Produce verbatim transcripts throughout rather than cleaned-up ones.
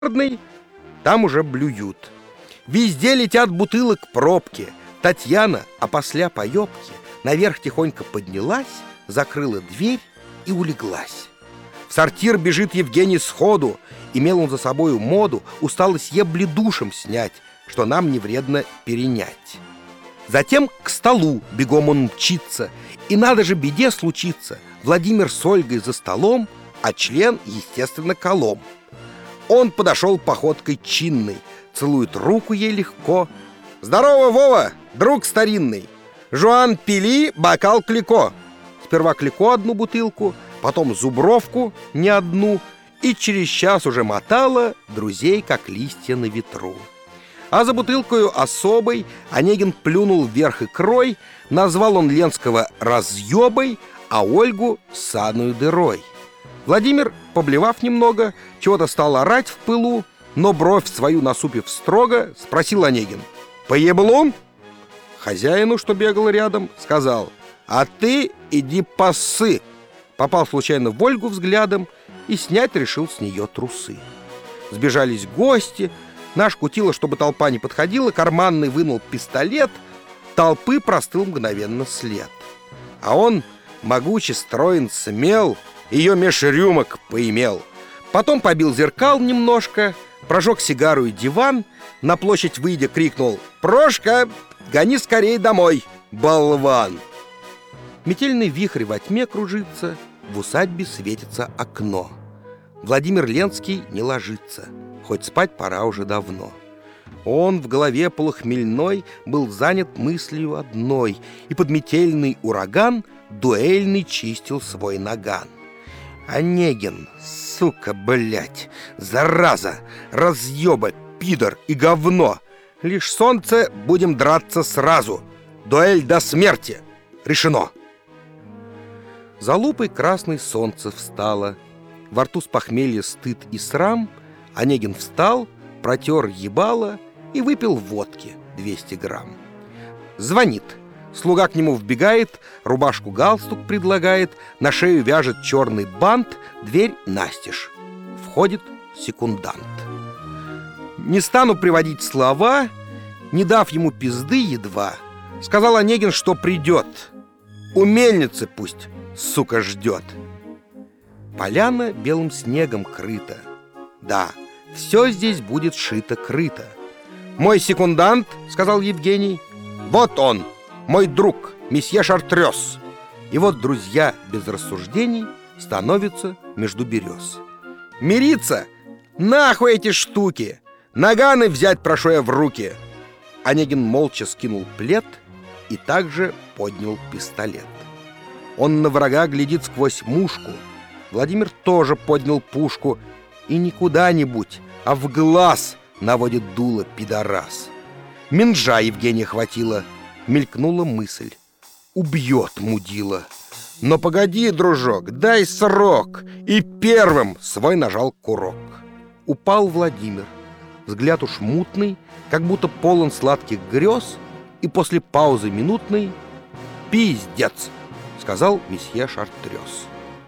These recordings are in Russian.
там уже блюют. Везде летят бутылок пробки. Татьяна, опосля поебки, наверх тихонько поднялась, закрыла дверь и улеглась. В сортир бежит Евгений сходу. Имел он за собою моду усталость ебледушем снять, что нам не вредно перенять. Затем к столу бегом он мчится, и надо же беде случиться. Владимир с Ольгой за столом, а член, естественно, колом. Он подошел походкой чинной, целует руку ей легко. «Здорово, Вова, друг старинный! Жуан, пили бокал Клико!» Сперва Клико одну бутылку, потом Зубровку не одну, и через час уже мотала друзей, как листья на ветру. А за бутылкою особой Онегин плюнул вверх икрой, назвал он Ленского разъебой, а Ольгу ссаную дырой. Владимир, поблевав немного, чего-то стал орать в пылу, но бровь свою насупив строго, спросил Онегин: «По еблу?» Хозяину, что бегал рядом, сказал: «А ты иди пассы!» Попал случайно в Ольгу взглядом и снять решил с нее трусы. Сбежались гости. Наш кутила, чтобы толпа не подходила, карманный вынул пистолет. Толпы простыл мгновенно след. А он, могучий, строен, смел, ее меж рюмок поимел. Потом побил зеркал немножко, прожег сигару и диван, на площадь выйдя крикнул: «Прошка, гони скорей домой, болван!» Метельный вихрь во тьме кружится, в усадьбе светится окно. Владимир Ленский не ложится, хоть спать пора уже давно. Он в голове полухмельной был занят мыслью одной, и под метельный ураган дуэльный чистил свой наган. Онегин, сука, блять, зараза, разъеба, пидор и говно. Лишь солнце, будем драться сразу. Дуэль до смерти. Решено. За лупой красной солнце встало. Во рту с похмелья стыд и срам. Онегин встал, протер ебало и выпил водки двести грамм. Звонит. Слуга к нему вбегает, рубашку-галстук предлагает, на шею вяжет черный бант, дверь настежь. Входит секундант. Не стану приводить слова, не дав ему пизды едва, сказал Онегин, что придет. У мельницы пусть, сука, ждет. Поляна белым снегом крыта. Да, все здесь будет шито-крыто. «Мой секундант, — сказал Евгений, — вот он, мой друг, месье Шартрёз». И вот друзья без рассуждений становятся между берез. «Мириться? Нахуй эти штуки! Наганы взять прошу я в руки!» Онегин молча скинул плед и также поднял пистолет. Он на врага глядит сквозь мушку. Владимир тоже поднял пушку и не куда-нибудь, а в глаз наводит дуло пидорас. Минжа Евгения хватило. Мелькнула мысль: убьет мудила. Но погоди, дружок, дай срок. И первым свой нажал курок. Упал Владимир. Взгляд уж мутный, как будто полон сладких грез. И после паузы минутной: «Пиздец», — сказал месье Шартрёз.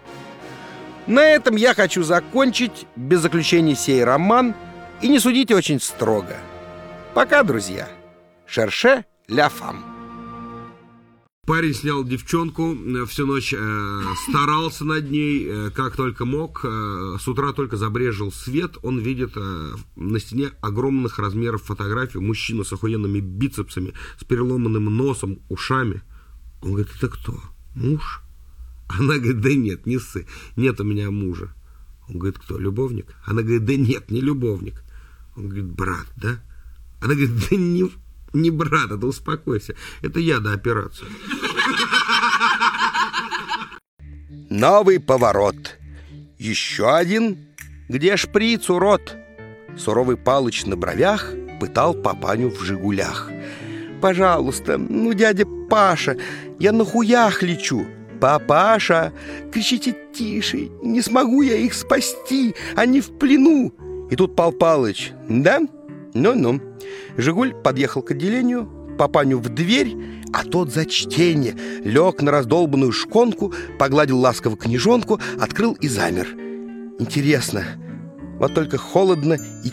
На этом я хочу закончить без заключения сей роман. И не судите очень строго. Пока, друзья. Шерше ля фам. Парень снял девчонку, всю ночь э, старался над ней, э, как только мог. Э, с утра только забрезжил свет, он видит э, на стене огромных размеров фотографию мужчину с охуенными бицепсами, с переломанным носом, ушами. Он говорит: это кто? Муж? Она говорит: да нет, не ссы, нет у меня мужа. Он говорит: кто, любовник? Она говорит: да нет, не любовник. Он говорит: брат, да? Она говорит: да не... Не брат, да успокойся. Это я до операции. Новый поворот. Еще один. Где шприц, урод? Суровый Палыч на бровях пытал папаню в «Жигулях». Пожалуйста, ну, дядя Паша, я на хуях лечу. Папаша, кричите тише, не смогу я их спасти, они в плену. И тут Пал Палыч: да? Ну-ну. «Жигуль» подъехал к отделению, папаню в дверь, а тот за чтение лег на раздолбанную шконку, погладил ласково книжонку, открыл и замер. Интересно, вот только холодно и